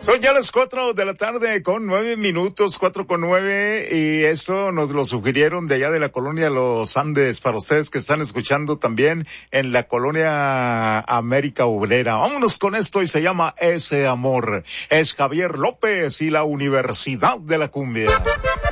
Son ya las 4:09 p.m, 4:09, y esto nos lo sugirieron de allá de la colonia Los Andes, para ustedes que están escuchando también en la colonia América Obrera. Vámonos con esto y se llama Ese Amor. Es Javier López y la Universidad de la Cumbia.